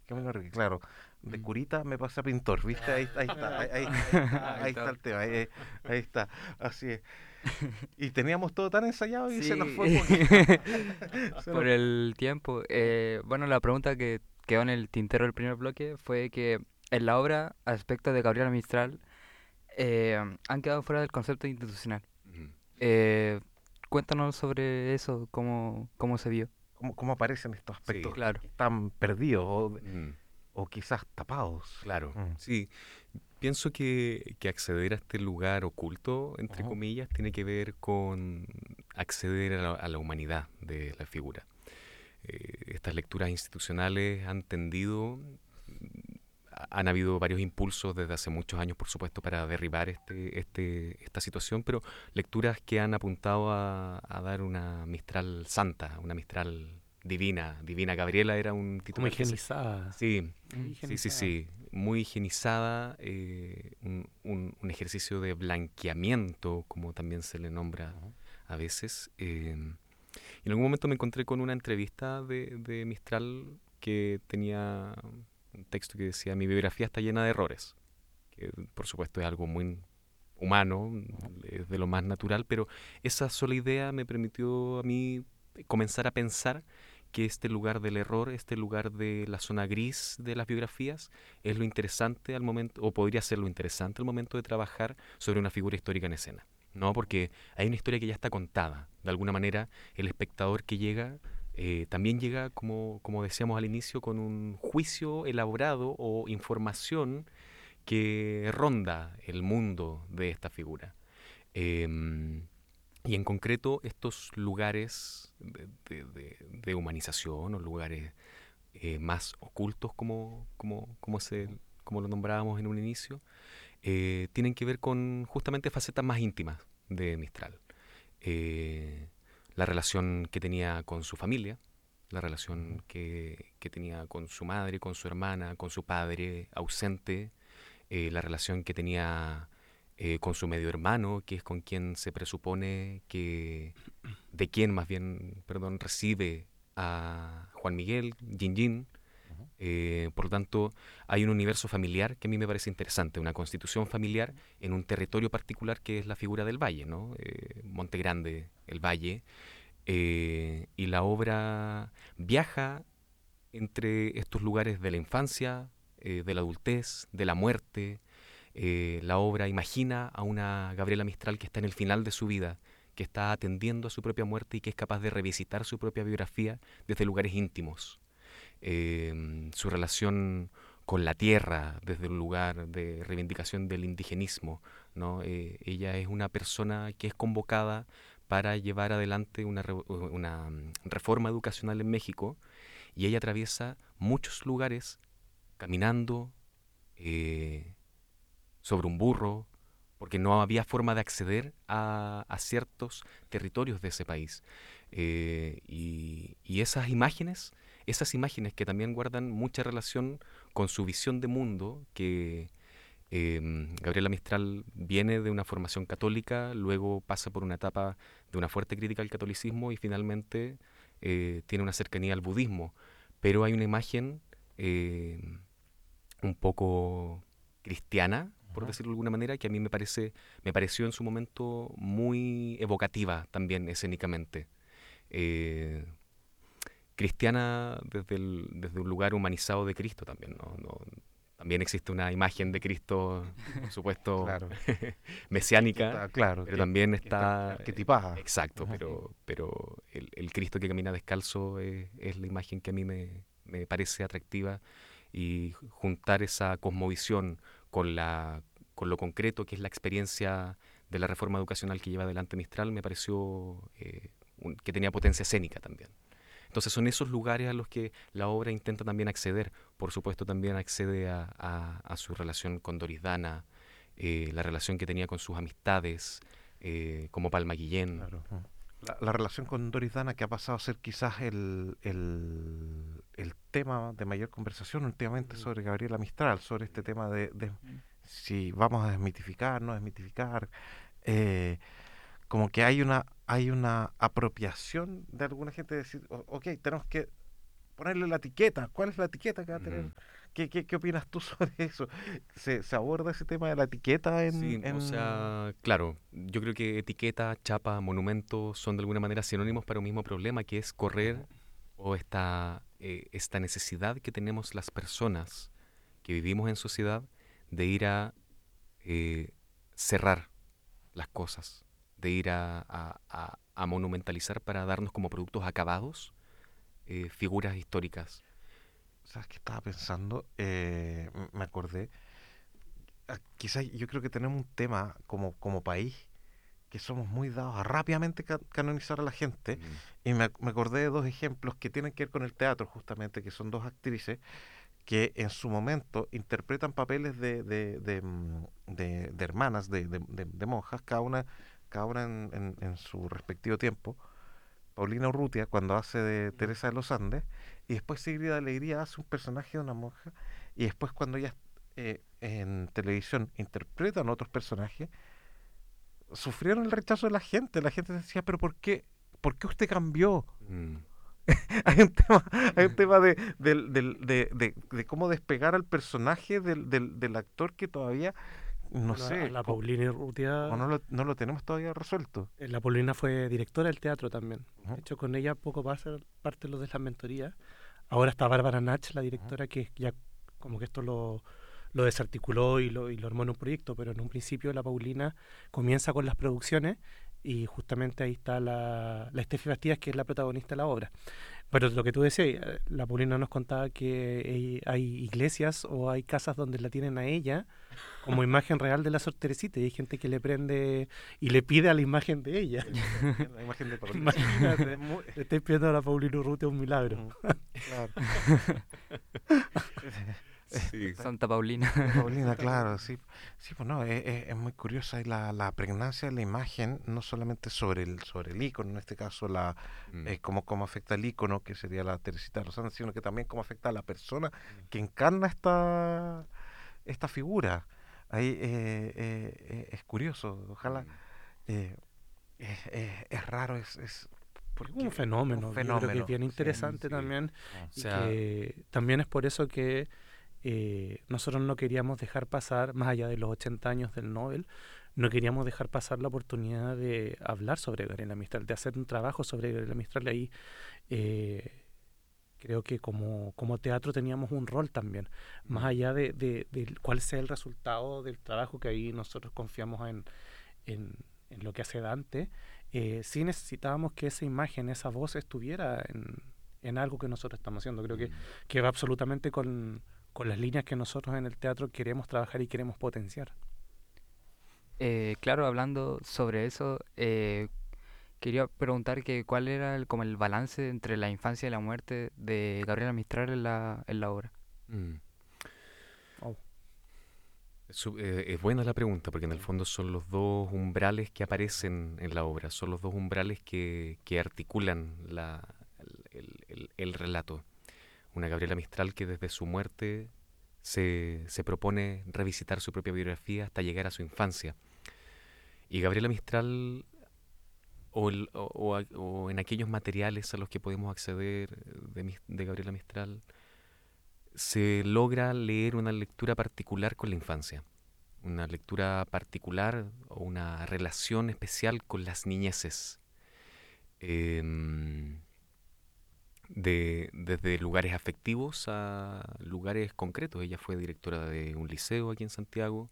Claro, de Mm. curita me pasé a pintor, ¿viste? Ahí está, Ahí ahí está está. el tema, ahí está, así es. Y teníamos todo tan ensayado y se nos Sí, fue porque se por nos... el tiempo. Bueno, la pregunta que quedó en el tintero del primer bloque fue que en la obra aspectos de Gabriela Mistral han quedado fuera del concepto institucional. Ujú. Eh, Cuéntanos sobre eso, cómo se vio. ¿Cómo aparecen estos aspectos Sí. Claro. que están perdidos Mm. o quizás tapados? Claro, Mm, sí. Pienso que acceder a este lugar oculto, entre ujú. comillas, tiene que ver con acceder a la humanidad de la figura. Estas lecturas institucionales han tendido, han habido varios impulsos desde hace muchos años, por supuesto, para derribar esta situación, pero lecturas que han apuntado a dar una Mistral santa, una Mistral divina. Divina Gabriela era un Como titular que se... higienizada, Sí, muy sí, sí, higienizada. sí, muy higienizada, un ejercicio de blanqueamiento, como también se le nombra Ujú. a veces. Y en algún momento me encontré con una entrevista de Mistral que tenía un texto que decía: mi biografía está llena de errores, que por supuesto es algo muy humano, es de lo más natural, pero esa sola idea me permitió a mí comenzar a pensar que este lugar del error, este lugar de la zona gris de las biografías, es lo interesante al momento, o podría ser lo interesante al momento de trabajar sobre una figura histórica en escena. No, porque hay una historia que ya está contada. De alguna manera, el espectador que llega también llega, como decíamos al inicio, con un juicio elaborado o información que ronda el mundo de esta figura. Em, y en concreto, estos lugares de humanización o lugares más ocultos, como lo nombrábamos en un inicio, tienen que ver con justamente facetas más íntimas de Mistral. Eh, la relación que tenía con su familia, la relación que tenía con su madre, con su hermana, con su padre ausente, la relación que tenía con su medio hermano, que es con quien se presupone que, de quien más bien, perdón, recibe a Juan Miguel, Jin Jin. Ujú. Por lo tanto, hay un universo familiar que a mí me parece interesante, una constitución familiar en un territorio particular que es la figura del valle, ¿no? Monte Grande, el valle, y la obra viaja entre estos lugares de la infancia, de la adultez, de la muerte. La obra imagina a una Gabriela Mistral que está en el final de su vida, que está atendiendo a su propia muerte y que es capaz de revisitar su propia biografía desde lugares íntimos. Su relación con la tierra desde un lugar de reivindicación del indigenismo, ¿no? Ella es una persona que es convocada para llevar adelante una reforma educacional en México, y ella atraviesa muchos lugares caminando eh, sobre un burro, porque no había forma de acceder a ciertos territorios de ese país. Y esas imágenes que también guardan mucha relación con su visión de mundo, que Gabriela Mistral viene de una formación católica, luego pasa por una etapa de una fuerte crítica al catolicismo y finalmente tiene una cercanía al budismo. Pero hay una imagen eh, un poco cristiana, por Ujú. decirlo de alguna manera, que a mí me pareció en su momento muy evocativa también escénicamente. Eh, Cristiana desde un lugar humanizado de Cristo también, ¿no? También existe una imagen de Cristo, por supuesto, Claro, que mesiánica, está, claro, pero también que está está, arquetipada. exacto, Ujú. pero el Cristo que camina descalzo es la imagen que a mí me parece atractiva, y juntar esa cosmovisión con con lo concreto que es la experiencia de la reforma educacional que lleva adelante Mistral me pareció que tenía potencia escénica también. Entonces son esos lugares a los que la obra intenta también acceder. Por supuesto también accede a su relación con Doris Dana, la relación que tenía con sus amistades, como Palma Guillén. Claro. Ujú. La relación con Doris Dana que ha pasado a ser quizás el tema de mayor conversación últimamente sobre Gabriela Mistral, sobre este tema de si vamos a desmitificar, no desmitificar, eh, como que hay una apropiación de alguna gente de decir, ok, tenemos que ponerle la etiqueta. ¿Cuál es la etiqueta que va a tener? Mm. ¿Qué opinas tú sobre eso? ¿Se aborda ese tema de la etiqueta Sí, o sea, claro, yo creo que etiqueta, chapa, monumento son de alguna manera sinónimos para un mismo problema, que es correr o esta necesidad que tenemos las personas que vivimos en sociedad de ir a eh, cerrar las cosas, de ir a monumentalizar para darnos como productos acabados figuras históricas. ¿Sabes qué estaba pensando? Me acordé. Quizás yo creo que tenemos un tema como país que somos muy dados a rápidamente canonizar a la gente. Mm, Y me acordé de dos ejemplos que tienen que ver con el teatro, justamente, que son dos actrices que en su momento interpretan papeles de hermanas, de monjas, cada una en su respectivo tiempo. Paulina Urrutia, cuando hace de Teresa de los Andes, y después Sigrid Alegría hace un personaje de una monja, y después cuando ellas en televisión interpretan otros personajes, sufrieron el rechazo de la gente decía, pero ¿por qué usted cambió? mm, Hay un tema de cómo despegar al personaje del actor que todavía, no Bueno, a sé, la Paulina o Urrutia, no lo tenemos todavía resuelto. la Paulina fue directora del teatro también. Ujú, De hecho, con ella poco va a ser parte de lo de las mentorías. Ahora está Bárbara Nach, la ujú. directora, que ya como que esto lo desarticuló y lo armó en un proyecto, pero en un principio la Paulina comienza con las producciones y justamente ahí está la Estefi Bastías, que es la protagonista de la obra. Pero lo que tú decías, la Paulina nos contaba que hay iglesias o hay casas donde la tienen a ella como imagen real de la Sor Teresita y hay gente que le prende y le pide a la imagen de ella. La imagen de Paulina. Imagínate, Muy- le estáis pidiendo a la Paulina Urrutia un milagro. Claro. sí. Santa Paulina. Paulina, claro, sí. Sí, pues no, es muy curiosa y la pregnancia de la imagen, no solamente sobre el ícono, en este caso Mm, cómo afecta el ícono, que sería la Teresita de los Andes, sino que también cómo afecta a la persona que encarna esta figura. Ahí es curioso, ojalá. mm, eh, es raro, es Es un porque fenómeno, un yo creo que es fenómeno, bien sí. interesante sí. también O y sea, que también es por eso que nosotros no queríamos dejar pasar, más allá de los 80 años del Nobel, no queríamos dejar pasar la oportunidad de hablar sobre Gabriela Mistral, de hacer un trabajo sobre Gabriela Mistral. Y ahí creo que como teatro teníamos un rol también, más mm, allá de cuál sea el resultado del trabajo, que ahí nosotros confiamos en lo que hace Dante. Sí necesitábamos que esa imagen, esa voz estuviera en algo que nosotros estamos haciendo. Creo mm. que va absolutamente con las líneas que nosotros en el teatro queremos trabajar y queremos potenciar. Claro, hablando sobre eso, quería preguntar que cuál era como el balance entre la infancia y la muerte de Gabriela Mistral en la obra. Mm. Oh, Es buena la pregunta, porque en el fondo son los dos umbrales que aparecen en la obra, son los dos umbrales que articulan el relato. Una Gabriela Mistral que desde su muerte se propone revisitar su propia biografía hasta llegar a su infancia. Y Gabriela Mistral, o en aquellos materiales a los que podemos acceder de Gabriela Mistral, se logra leer una lectura particular con la infancia, una lectura particular o una relación especial con las niñeces, em, desde lugares afectivos a lugares concretos. Ella fue directora de un liceo aquí en Santiago,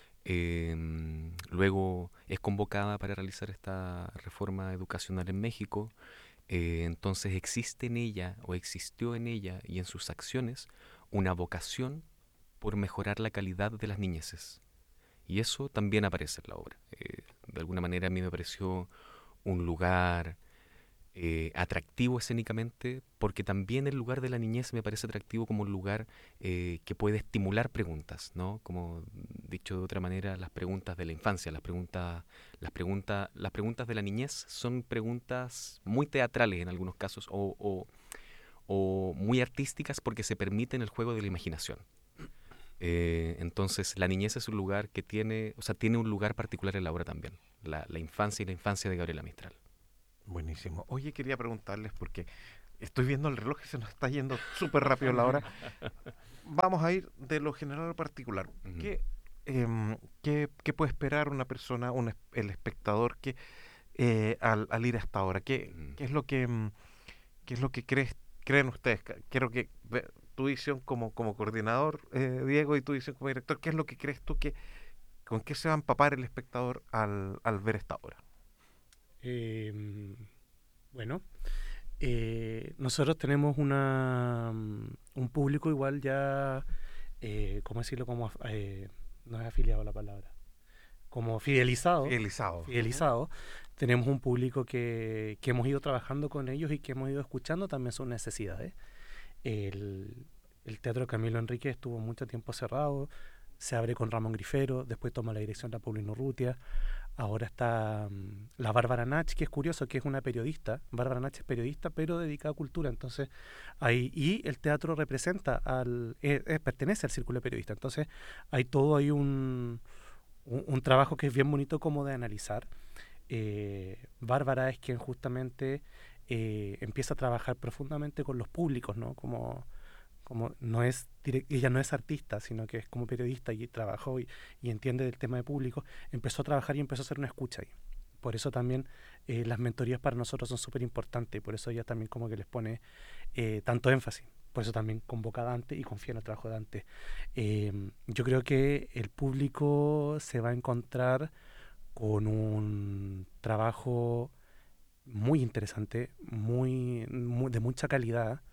luego es convocada para realizar esta reforma educacional en México. Entonces existe en ella, o existió en ella y en sus acciones, una vocación por mejorar la calidad de las niñeces. Y eso también aparece en la obra. De alguna manera a mí me pareció un lugar atractivo escénicamente, porque también el lugar de la niñez me parece atractivo como un lugar que puede estimular preguntas, ¿no? Como dicho de otra manera, las preguntas de la infancia, las preguntas de la niñez son preguntas muy teatrales en algunos casos o muy artísticas porque se permiten el juego de la imaginación. Entonces la niñez es un lugar que tiene un lugar particular en la obra también, la infancia y la infancia de Gabriela Mistral. Buenísimo. Oye, quería preguntarles porque Estoy viendo el reloj y se nos está yendo súper rápido la hora. Vamos a ir de lo general a lo particular. Ujú. ¿Qué puede esperar una persona, el espectador, al ir hasta ahora? Ujú. ¿Qué es lo que creen ustedes? Quiero que tu visión como coordinador, Diego, y tu visión como director, ¿qué es lo que crees tú con qué se va a empapar el espectador al ver esta obra? Eh, bueno, nosotros tenemos un público igual ya, ¿cómo decirlo? No es afiliado la palabra, como fidelizado, Fidelizado. fidelizado. Tenemos un público que hemos ido trabajando con ellos y que hemos ido escuchando también sus necesidades. El, el Teatro Camilo Enrique estuvo mucho tiempo cerrado, se abre con Ramón Grifero, después toma la dirección la Paulino Urrutia. Ahora está la Bárbara Nach, que es curioso, que es una periodista. Bárbara Nach es periodista, pero dedicada a cultura. Entonces, y el teatro representa pertenece al círculo de periodistas. Entonces, hay todo ahí un trabajo que es bien bonito como de analizar. Bárbara es quien justamente empieza a trabajar profundamente con los públicos, ¿no? Como no es ella no es artista, sino que es como periodista y trabajó y entiende del tema de público, empezó a trabajar y empezó a hacer una escucha ahí. Por eso también las mentorías para nosotros son súper importantes y por eso ella también como que les pone tanto énfasis. Por eso también convoca a Dante y confía en el trabajo de Dante. Yo creo que el público se va a encontrar con un trabajo muy interesante, de mucha calidad.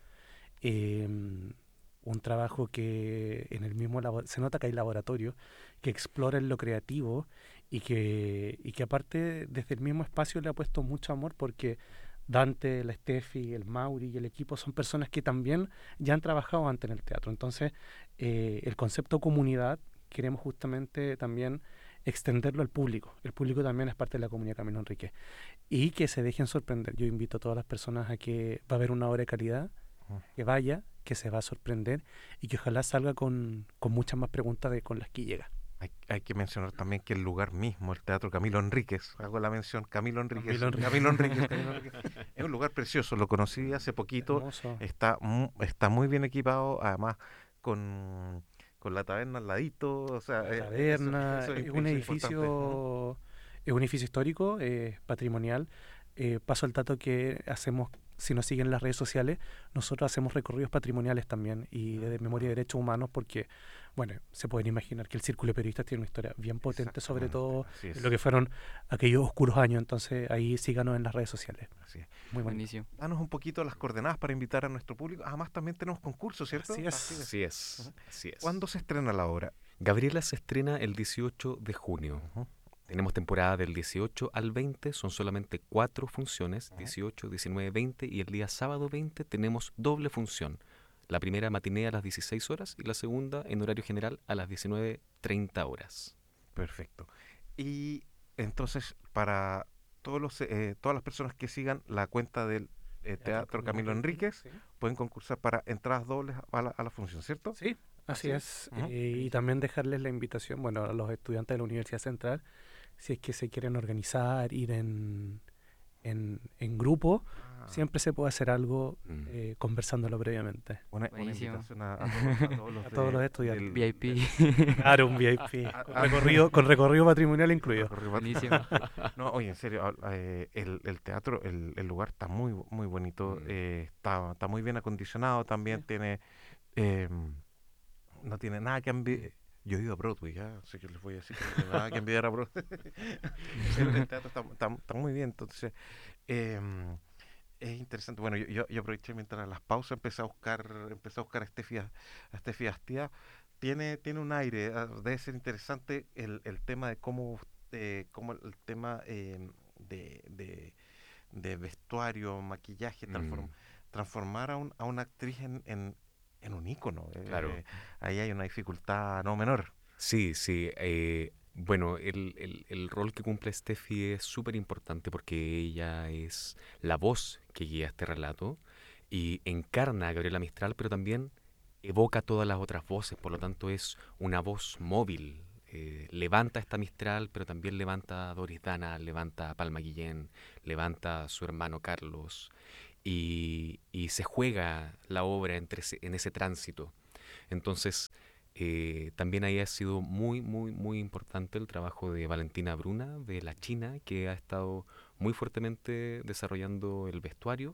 Un trabajo que en el mismo se nota que hay laboratorio, que explora en lo creativo y que aparte desde el mismo espacio le ha puesto mucho amor porque Dante, la Steffi, el Mauri y el equipo son personas que también ya han trabajado antes en el teatro. Entonces, el concepto comunidad queremos justamente también extenderlo al público. El público también es parte de la comunidad Camilo Enrique. Y que se dejen sorprender. Yo invito a todas las personas a que va a haber una obra de calidad, que vaya, que se va a sorprender y que ojalá salga con muchas más preguntas con las que llega. Hay que mencionar también que el lugar mismo, el Teatro Camilo Enríquez, hago la mención, Camilo Enríquez, Camilo Enríquez. Camilo Enríquez, es un lugar precioso, lo conocí hace poquito, Hermoso. está muy bien equipado, además con la taberna al ladito, o sea, La taberna eso es un eso es importante. edificio, es un edificio histórico, patrimonial. Paso al dato que hacemos, si nos siguen en las redes sociales, nosotros hacemos recorridos patrimoniales también y de memoria y derechos humanos porque, bueno, se pueden imaginar que el Círculo de Periodistas tiene una historia bien potente, sobre todo Así en es, lo que fueron aquellos oscuros años. Entonces ahí síganos en las redes sociales. así es. Muy bonito. Buenísimo. Danos un poquito las coordenadas para invitar a nuestro público. Además también tenemos concursos, ¿cierto? Así es. Así es, Ujú. así es. ¿Cuándo se estrena la obra? Gabriela se estrena el 18 de junio. Ujú. Tenemos temporada del 18 al 20, son solamente 4 funciones, Ujú. 18, 19, 20 y el día sábado 20 tenemos doble función. La primera matiné a las 16 horas y la segunda en horario general a las 19:30 horas. Perfecto. Y entonces, para todas las personas que sigan la cuenta del Teatro Camilo Enríquez, Sí. pueden concursar para entradas dobles a la función, ¿cierto? Sí, así Así es. Ujú. Y también dejarles la invitación, bueno, a los estudiantes de la Universidad Central, si es que se quieren organizar, ir en grupo, Ah, siempre se puede hacer algo Mm. conversándolo previamente. una Buenísimo. invitación a todos los A todos los del- estudiantes. VIP. Claro, un VIP, con recorrido patrimonial incluido. Buenísimo. No, oye, en serio, el teatro, el lugar está muy, muy bonito, Mm. está muy bien acondicionado, también Sí. tiene, no tiene nada que envidiar. Yo he ido a Broadway, ya, así que les voy a decir que no tiene nada que envidiar a Broadway. El teatro está muy bien, entonces em, es interesante. Bueno, yo aproveché mientras las pausas, empecé a buscar a Steffi Astía. Tiene un aire, debe ser interesante el tema de cómo el tema de vestuario, maquillaje, Mm. transformar a una actriz en un ícono. Claro. Ahí hay una dificultad no menor. Sí, sí. Bueno, el rol que cumple Steffi es súper importante porque ella es la voz que guía este relato y encarna a Gabriela Mistral, pero también evoca todas las otras voces, por lo tanto es una voz móvil. Levanta esta Mistral, pero también levanta a Doris Dana, levanta a Palma Guillén, levanta a su hermano Carlos. y se juega la obra en ese tránsito. Entonces, también ahí ha sido muy, muy, muy importante el trabajo de Valentina Bruna, de la China, que ha estado muy fuertemente desarrollando el vestuario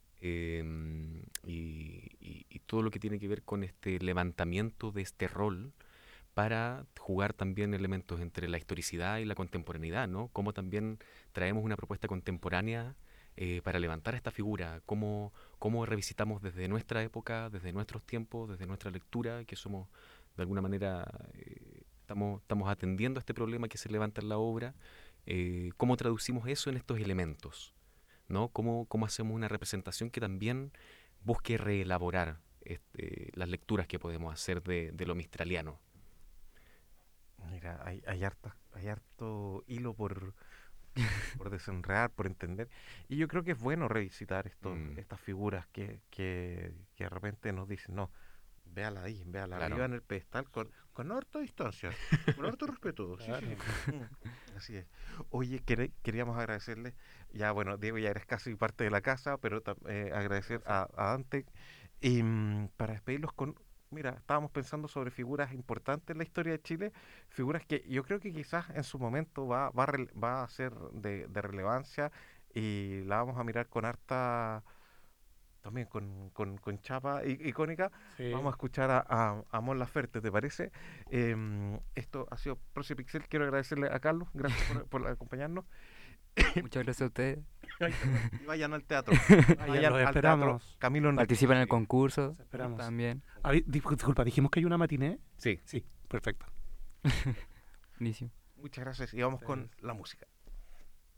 y todo lo que tiene que ver con este levantamiento de este rol para jugar también elementos entre la historicidad y la contemporaneidad, ¿no? Cómo también traemos una propuesta contemporánea para levantar esta figura, cómo revisitamos desde nuestra época, desde nuestros tiempos, desde nuestra lectura, que somos de alguna manera, estamos atendiendo a este problema que se levanta en la obra, cómo traducimos eso en estos elementos, ¿no? Cómo hacemos una representación que también busque reelaborar las lecturas que podemos hacer de lo mistraliano. Mira, hay harto hilo por desenredar, por entender. Y yo creo que es bueno revisitar estas figuras que de repente nos dicen, no, véala ahí, véala Claro. arriba en el pedestal con harta distancia, con harto respeto. Sí, Claro. sí. Así es. Oye, queríamos agradecerle, ya bueno, Diego, ya eres casi parte de la casa, pero agradecer a Dante. Y para despedirlos mira, estábamos pensando sobre figuras importantes en la historia de Chile, figuras que yo creo que quizás en su momento va a ser de relevancia y la vamos a mirar con harta, también con chapa icónica. Sí. Vamos a escuchar a Mon Laferte, ¿te parece? Esto ha sido Proxy Pixel. Quiero agradecerle a Carlos, gracias por acompañarnos. Muchas gracias a ustedes. Y vayan al teatro. Vayan los al esperamos. teatro Camilo Enríquez. Participan en el concurso Los esperamos. también. Disculpa, dijimos que hay una matiné. Sí. Sí, perfecto. Buenísimo. Muchas gracias y vamos con la música.